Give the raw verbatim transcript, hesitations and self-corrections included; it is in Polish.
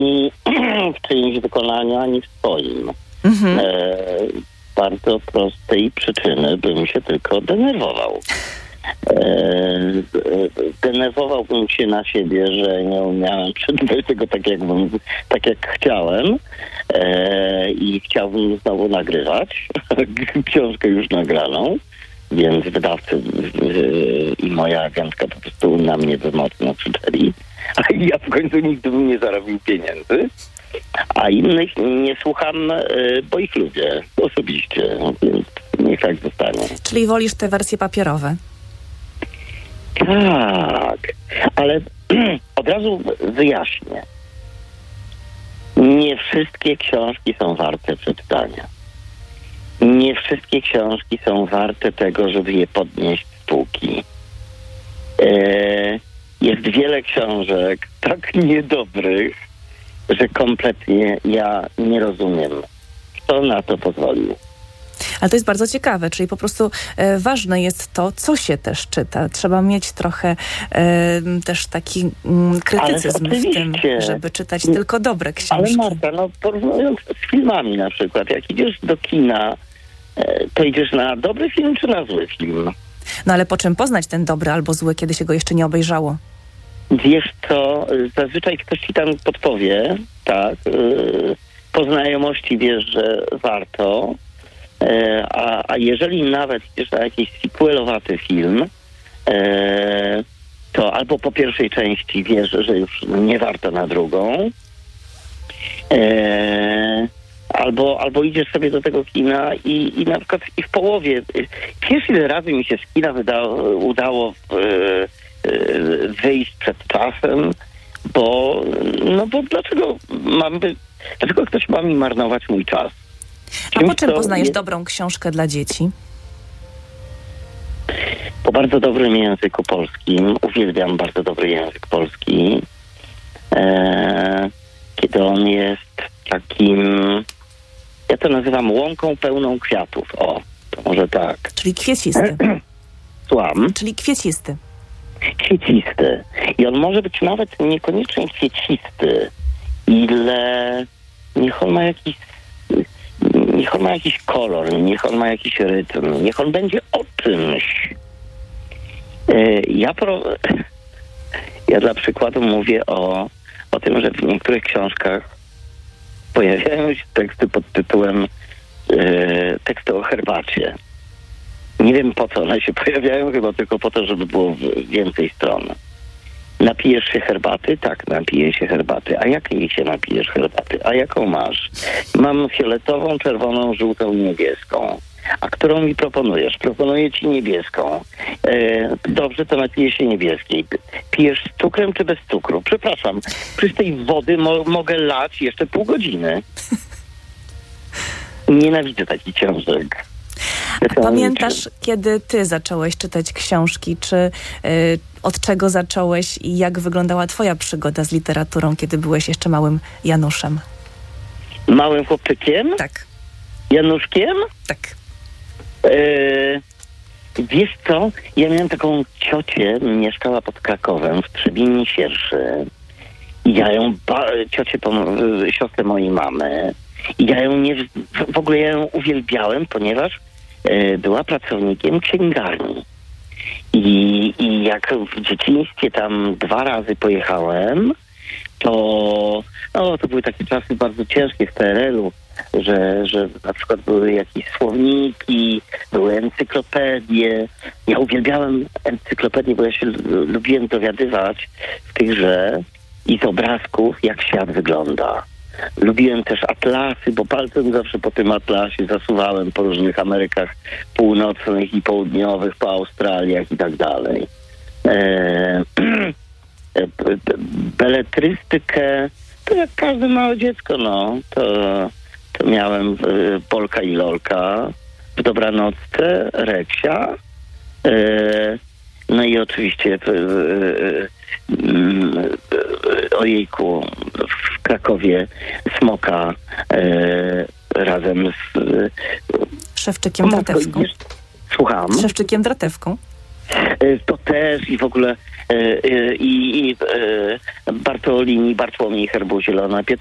ani w czyimś wykonaniu, ani w swoim. Mhm. E, bardzo prostej przyczyny bym się tylko denerwował. E, denerwowałbym się na siebie, że nie umiałem przeczytać tego tak jak, bym, tak jak chciałem e, i chciałbym znowu nagrywać książkę już nagraną, więc wydawcy e, i moja agentka po prostu na mnie by mocno krzyczeli, a ja w końcu nigdy bym nie zarobił pieniędzy, a innych nie słucham, e, bo ich lubię osobiście, więc niech tak zostanie. Czyli wolisz te wersje papierowe? Tak, ale od razu wyjaśnię. Nie wszystkie książki są warte przeczytania. Nie wszystkie książki są warte tego, żeby je podnieść z półki. E, jest wiele książek tak niedobrych, że kompletnie ja nie rozumiem, kto na to pozwolił. Ale to jest bardzo ciekawe, czyli po prostu e, ważne jest to, co się też czyta. Trzeba mieć trochę e, też taki mm, krytycyzm w tym, żeby czytać tylko dobre książki. Ale Marta, no porównując z filmami na przykład, jak idziesz do kina, e, to idziesz na dobry film czy na zły film? No ale po czym poznać ten dobry albo zły, kiedy się go jeszcze nie obejrzało? Wiesz co, zazwyczaj ktoś ci tam podpowie, tak, e, po znajomości wiesz, że warto. A, a jeżeli nawet idziesz na jakiś sequelowaty film, e, to albo po pierwszej części wiesz, że już nie warto na drugą, e, albo, albo idziesz sobie do tego kina i, i na przykład i w połowie, wiesz ile razy mi się z kina wydało, udało e, e, wyjść przed czasem, bo no bo dlaczego mam by, dlaczego ktoś ma mi marnować mój czas? A po czym poznajesz jest... dobrą książkę dla dzieci? Po bardzo dobrym języku polskim. Uwielbiam bardzo dobry język polski. E, kiedy on jest takim... Ja to nazywam łąką pełną kwiatów. O, to może tak. Czyli kwiecisty. Słucham? Czyli kwiecisty. Kwiecisty. I on może być nawet niekoniecznie kwiecisty, ile niech on ma jakiś Niech on ma jakiś kolor, niech on ma jakiś rytm, niech on będzie o czymś. Ja, pro... ja dla przykładu mówię o, o tym, że w niektórych książkach pojawiają się teksty pod tytułem e, teksty o herbacie. Nie wiem po co one się pojawiają, chyba tylko po to, żeby było więcej stron. Napijesz się herbaty? Tak, napiję się herbaty. A jakiej się napijesz herbaty? A jaką masz? Mam fioletową, czerwoną, żółtą i niebieską. A którą mi proponujesz? Proponuję ci niebieską. E, dobrze, to napiję się niebieskiej. Pijesz z cukrem czy bez cukru? Przepraszam, przy tej wody mo- mogę lać jeszcze pół godziny. Nienawidzę takich książek. A pamiętasz, kiedy ty zacząłeś czytać książki? Czy y, od czego zacząłeś i jak wyglądała twoja przygoda z literaturą, kiedy byłeś jeszcze małym Januszem? Małym chłopczykiem? Tak. Januszkiem? Tak. Yy, wiesz co? Ja miałem taką ciocię, mieszkała pod Krakowem w Trzebinie Sierszy. I ja ją, ba- ciocię, pom- siostrę mojej mamy. I ja ją nie, w ogóle ja ją uwielbiałem, ponieważ e, była pracownikiem księgarni. I, I jak w dzieciństwie tam dwa razy pojechałem, to no, to były takie czasy bardzo ciężkie w P R L-u, że, że na przykład były jakieś słowniki, były encyklopedie. Ja uwielbiałem encyklopedie, bo ja się l- lubiłem dowiadywać w tychże i z obrazków, jak świat wygląda. Lubiłem też atlasy, bo palcem zawsze po tym atlasie zasuwałem po różnych Amerykach Północnych i Południowych, po Australiach i tak dalej. Eee, beletrystykę, to jak każde małe dziecko, no, to, to miałem Polka i Lolka, w Dobranocce, Reksia, eee, no i oczywiście e, e, ojejku, w Krakowie Smoka e, razem z e, Szewczykiem Dratewką. Słucham. Z Szewczykiem Dratewką. E, to też i w ogóle i, i Bartolini, Bartłomiej Herbu Zielona,